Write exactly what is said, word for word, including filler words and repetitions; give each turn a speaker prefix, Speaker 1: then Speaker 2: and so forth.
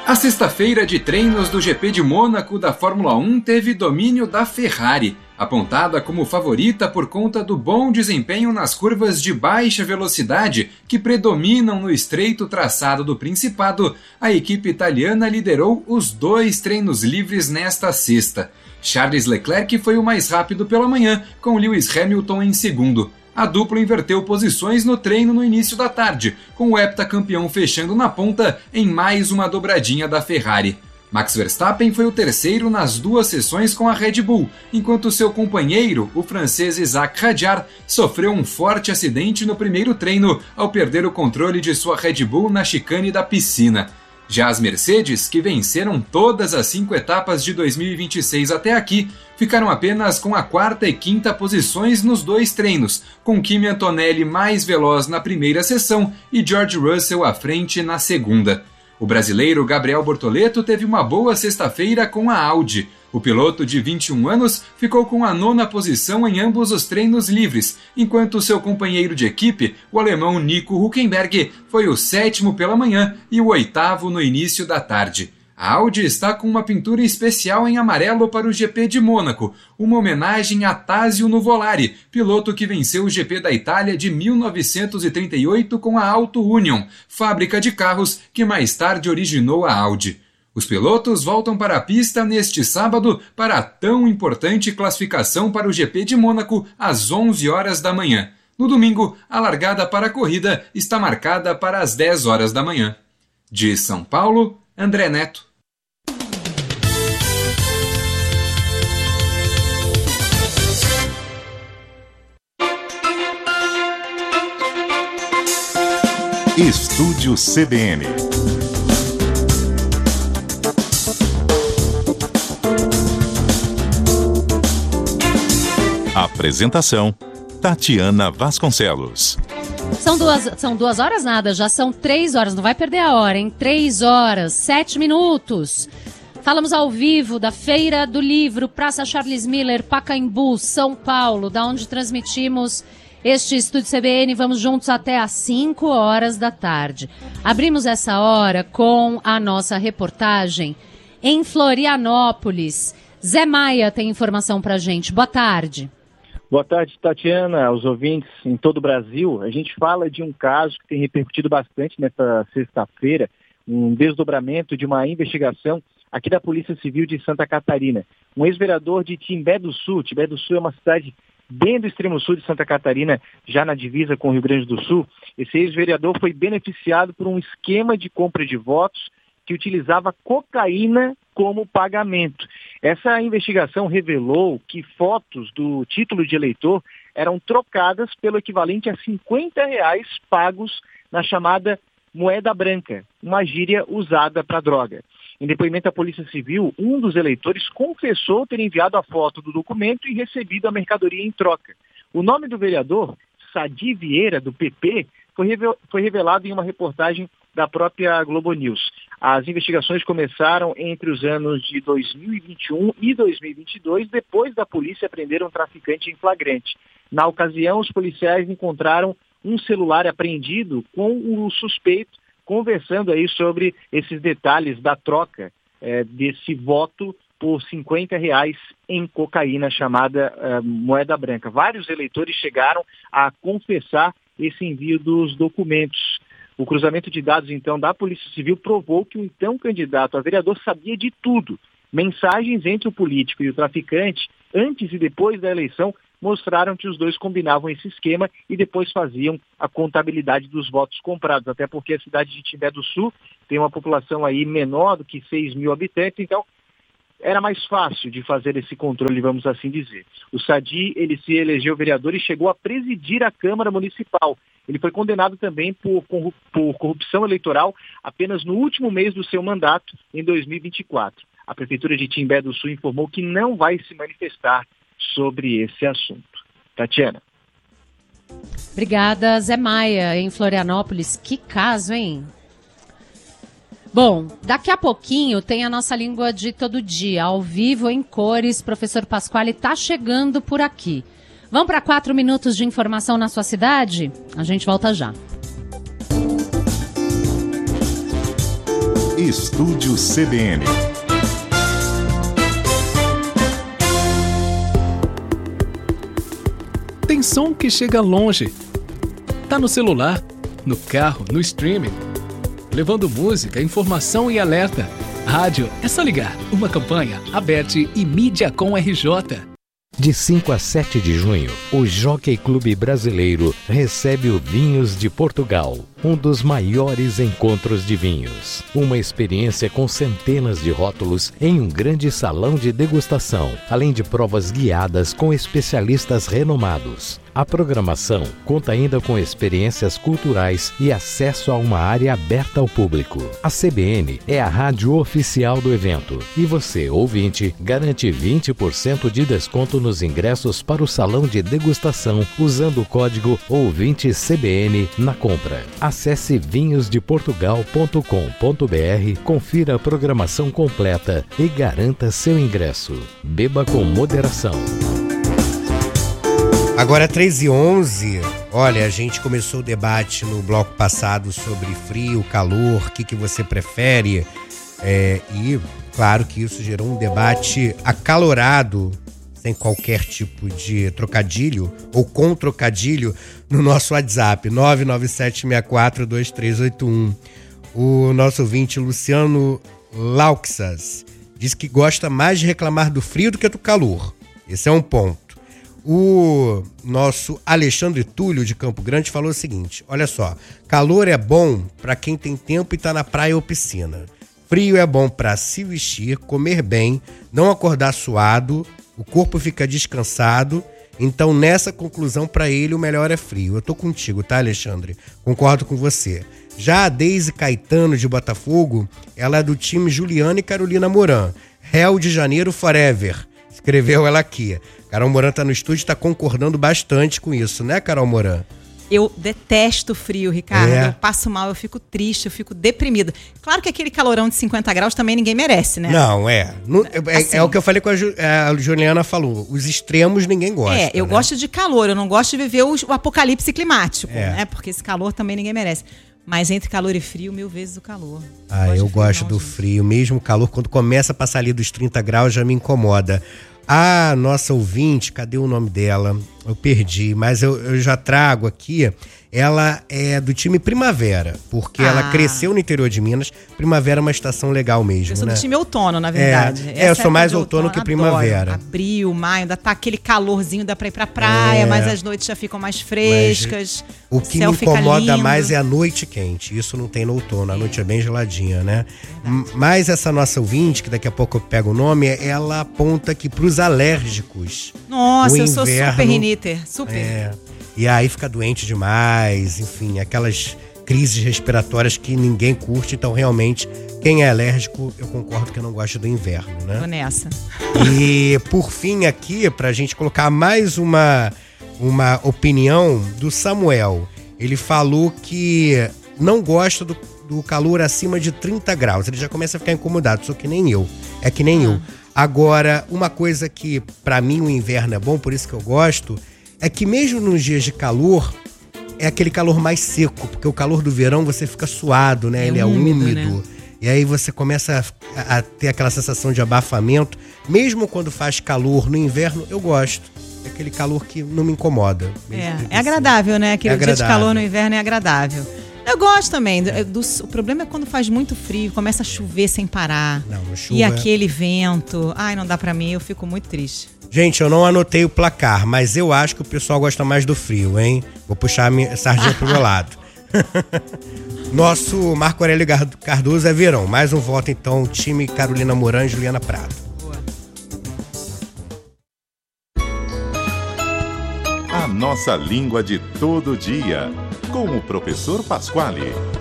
Speaker 1: A sexta-feira de treinos do G P de Mônaco da Fórmula um teve domínio da Ferrari, apontada como favorita por conta do bom desempenho nas curvas de baixa velocidade que predominam no estreito traçado do Principado. A equipe italiana liderou os dois treinos livres nesta sexta. Charles Leclerc foi o mais rápido pela manhã, com Lewis Hamilton em segundo. A dupla inverteu posições no treino no início da tarde, com o heptacampeão fechando na ponta em mais uma dobradinha da Ferrari. Max Verstappen foi o terceiro nas duas sessões com a Red Bull, enquanto seu companheiro, o francês Isaac Hadjar, sofreu um forte acidente no primeiro treino ao perder o controle de sua Red Bull na chicane da piscina. Já as Mercedes, que venceram todas as cinco etapas de dois mil e vinte e seis até aqui, ficaram apenas com a quarta e quinta posições nos dois treinos, com Kimi Antonelli mais veloz na primeira sessão e George Russell à frente na segunda. O brasileiro Gabriel Bortoleto teve uma boa sexta-feira com a Audi. O piloto de vinte e um anos ficou com a nona posição em ambos os treinos livres, enquanto seu companheiro de equipe, o alemão Nico Hülkenberg, foi o sétimo pela manhã e o oitavo no início da tarde. A Audi está com uma pintura especial em amarelo para o G P de Mônaco, uma homenagem a Tazio Nuvolari, piloto que venceu o G P da Itália de mil novecentos e trinta e oito com a Auto Union, fábrica de carros que mais tarde originou a Audi. Os pilotos voltam para a pista neste sábado para a tão importante classificação para o G P de Mônaco às onze horas da manhã. No domingo, a largada para a corrida está marcada para as dez horas da manhã. De São Paulo, André Neto.
Speaker 2: Estúdio C B N. Apresentação: Tatiana Vasconcelos.
Speaker 3: São duas, são duas horas nada, já são três horas, não vai perder a hora, hein? Três horas, sete minutos. Falamos ao vivo da Feira do Livro, Praça Charles Miller, Pacaembu, São Paulo, da onde transmitimos este Estúdio C B N. Vamos juntos até às cinco horas da tarde. Abrimos essa hora com a nossa reportagem em Florianópolis. Zé Maia tem informação pra gente. Boa tarde.
Speaker 4: Boa tarde, Tatiana, aos ouvintes em todo o Brasil. A gente fala de um caso que tem repercutido bastante nesta sexta-feira, um desdobramento de uma investigação aqui da Polícia Civil de Santa Catarina. Um ex-vereador de Timbé do Sul, Timbé do Sul é uma cidade bem do extremo sul de Santa Catarina, já na divisa com o Rio Grande do Sul. Esse ex-vereador foi beneficiado por um esquema de compra de votos que utilizava cocaína como pagamento. Essa investigação revelou que fotos do título de eleitor eram trocadas pelo equivalente a cinquenta reais pagos na chamada moeda branca, uma gíria usada para droga. Em depoimento à Polícia Civil, um dos eleitores confessou ter enviado a foto do documento e recebido a mercadoria em troca. O nome do vereador, Sadi Vieira, do P P, foi revelado em uma reportagem da própria Globo News. As investigações começaram entre os anos de dois mil e vinte e um e dois mil e vinte e dois, depois da polícia prender um traficante em flagrante. Na ocasião, os policiais encontraram um celular apreendido com o suspeito, conversando aí sobre esses detalhes da troca é, desse voto por cinquenta reais em cocaína, chamada é, moeda branca. Vários eleitores chegaram a confessar esse envio dos documentos. O cruzamento de dados, então, da Polícia Civil provou que o então candidato a vereador sabia de tudo. Mensagens entre o político e o traficante, antes e depois da eleição, mostraram que os dois combinavam esse esquema e depois faziam a contabilidade dos votos comprados, até porque a cidade de Timbé do Sul tem uma população aí menor do que seis mil habitantes, então era mais fácil de fazer esse controle, vamos assim dizer. O Sadi, ele se elegeu vereador e chegou a presidir a Câmara Municipal. Ele foi condenado também por, por corrupção eleitoral apenas no último mês do seu mandato, em dois mil e vinte e quatro. A Prefeitura de Timbé do Sul informou que não vai se manifestar sobre esse assunto. Tatiana.
Speaker 3: Obrigada, Zé Maia, em Florianópolis. Que caso, hein? Bom, daqui a pouquinho tem a nossa língua de todo dia, ao vivo, em cores. Professor Pasquale está chegando por aqui. Vamos para quatro minutos de informação na sua cidade? A gente volta já.
Speaker 2: Estúdio C B N.
Speaker 5: Tem som que chega longe. Tá no celular, no carro, no streaming. Levando música, informação e alerta. Rádio, é só ligar. Uma campanha, Aberte e Mídia com R J.
Speaker 6: De cinco a sete de junho, o Jockey Clube Brasileiro recebe o Vinhos de Portugal, um dos maiores encontros de vinhos. Uma experiência com centenas de rótulos em um grande salão de degustação, além de provas guiadas com especialistas renomados. A programação conta ainda com experiências culturais e acesso a uma área aberta ao público. A C B N é a rádio oficial do evento e você, ouvinte, garante vinte por cento de desconto nos ingressos para o salão de degustação usando o código ouvinte C B N na compra. Acesse vinhos de portugal ponto com ponto b r, confira a programação completa e garanta seu ingresso. Beba com moderação.
Speaker 7: Agora três e onze, olha, a gente começou o debate no bloco passado sobre frio, calor, o que, que você prefere, é, e claro que isso gerou um debate acalorado, sem qualquer tipo de trocadilho ou com trocadilho, no nosso WhatsApp, nove nove sete seis quatro dois três oito um. O nosso ouvinte Luciano Lauxas diz que gosta mais de reclamar do frio do que do calor. Esse é um ponto. O nosso Alexandre Túlio de Campo Grande falou o seguinte: olha só, calor é bom para quem tem tempo e tá na praia ou piscina. Frio é bom para se vestir, comer bem, não acordar suado, o corpo fica descansado. Então, nessa conclusão, para ele, o melhor é frio. Eu tô contigo, tá, Alexandre? Concordo com você. Já a Deise Caetano de Botafogo, ela é do time Juliana e Carolina Moran. Réu de Janeiro Forever. Escreveu ela aqui. Carol Moran tá no estúdio e tá concordando bastante com isso, né, Carol Moran?
Speaker 8: Eu detesto frio, Ricardo.
Speaker 7: É.
Speaker 8: Eu passo mal, eu fico triste, eu fico deprimida. Claro que aquele calorão de cinquenta graus também ninguém merece, né?
Speaker 7: Não, é. Não, é,
Speaker 8: Assim.
Speaker 7: é o que eu falei com a, Ju, a Juliana falou. Os extremos ninguém gosta.
Speaker 8: É, eu
Speaker 7: né?
Speaker 8: gosto de calor, eu não gosto de viver o, o apocalipse climático,
Speaker 7: É.
Speaker 8: né? Porque esse calor também ninguém merece. Mas entre calor e frio, mil vezes o calor.
Speaker 7: Ah,
Speaker 8: Não
Speaker 7: eu
Speaker 8: de frio,
Speaker 7: gosto
Speaker 8: não,
Speaker 7: do
Speaker 8: gente.
Speaker 7: frio. Mesmo o calor, quando começa a passar ali dos trinta graus, já me incomoda. A nossa ouvinte, cadê o nome dela? Eu perdi, mas eu, eu já trago aqui. Ela é do time Primavera, porque
Speaker 8: Ah.
Speaker 7: ela cresceu no interior de Minas. Primavera é uma estação legal mesmo,
Speaker 8: Eu sou
Speaker 7: né?
Speaker 8: do time outono, na verdade.
Speaker 7: É, é, eu
Speaker 8: Essa
Speaker 7: sou mais
Speaker 8: época de
Speaker 7: outono que
Speaker 8: adoro.
Speaker 7: primavera.
Speaker 8: Abril, maio, ainda tá aquele calorzinho, dá pra ir pra praia,
Speaker 7: É.
Speaker 8: mas as noites já ficam mais frescas.
Speaker 7: O que me
Speaker 8: céu fica
Speaker 7: incomoda
Speaker 8: lindo.
Speaker 7: mais é a noite quente. Isso não tem no outono. A noite é bem geladinha, né? M- Mas essa nossa ouvinte, que daqui a pouco eu pego o nome, ela aponta que pros alérgicos.
Speaker 8: Nossa,
Speaker 7: o
Speaker 8: eu sou
Speaker 7: inverno-
Speaker 8: super riniter, super.
Speaker 7: É. E aí fica doente demais, enfim, aquelas crises respiratórias que ninguém curte. Então, realmente, quem é alérgico, eu concordo que não gosta do inverno, né?
Speaker 8: Tô nessa.
Speaker 7: E por fim aqui, pra gente colocar mais uma, uma opinião do Samuel. Ele falou que não gosta do, do calor acima de trinta graus. Ele já começa a ficar incomodado, só que nem eu. É que nem
Speaker 8: Ah.
Speaker 7: eu. Agora, uma coisa que pra mim o inverno é bom, por isso que eu gosto, é que mesmo nos dias de calor, é aquele calor mais seco, porque o calor do verão você fica suado, né?
Speaker 8: É
Speaker 7: Ele é
Speaker 8: úmido,
Speaker 7: úmido.
Speaker 8: né?
Speaker 7: E aí você começa a, a ter aquela sensação de abafamento. Mesmo quando faz calor no inverno, eu gosto. É aquele calor que não me incomoda.
Speaker 8: É, é agradável, né? Aquele
Speaker 7: É
Speaker 8: dia de
Speaker 7: agradável.
Speaker 8: calor no inverno é agradável. Eu gosto também. Do, do- o problema é quando faz muito frio, começa a chover sem parar.
Speaker 7: Não, no chuva
Speaker 8: E
Speaker 7: é-
Speaker 8: aquele vento. Ai, não dá pra mim, eu fico muito triste.
Speaker 7: Gente, eu não anotei o placar, mas eu acho que o pessoal gosta mais do frio, hein? Vou puxar a minha sardinha pro meu lado. Nosso Marco Aurélio Gar- Cardoso é verão. Mais um voto, então, time Carolina Moran e Juliana Prado.
Speaker 2: A nossa língua de todo dia, com o professor Pasquale.